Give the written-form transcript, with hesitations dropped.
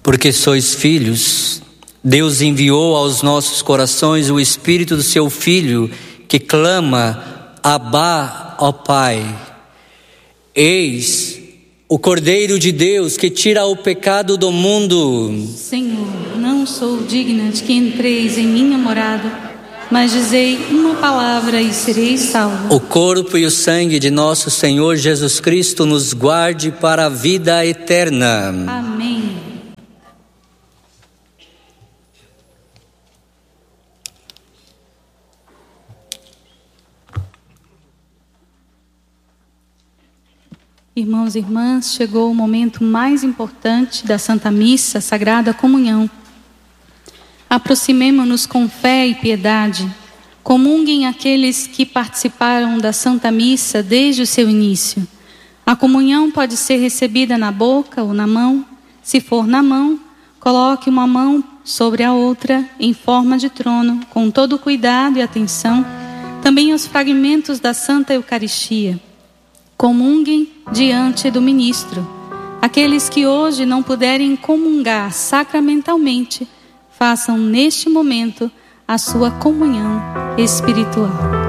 Porque sois filhos, Deus enviou aos nossos corações o Espírito do seu Filho, que clama: Abá, ó Pai. Eis o Cordeiro de Deus que tira o pecado do mundo. Senhor, não sou digna de que entreis em minha morada, mas dizei uma palavra e serei salvo. O corpo e o sangue de nosso Senhor Jesus Cristo nos guarde para a vida eterna. Amém. Irmãos e irmãs, chegou o momento mais importante da Santa Missa, a Sagrada Comunhão. Aproximemo-nos com fé e piedade. Comunguem aqueles que participaram da Santa Missa desde o seu início. A comunhão pode ser recebida na boca ou na mão. Se for na mão, coloque uma mão sobre a outra em forma de trono, com todo cuidado e atenção. Também os fragmentos da Santa Eucaristia. Comunguem diante do ministro. Aqueles que hoje não puderem comungar sacramentalmente, façam neste momento a sua comunhão espiritual.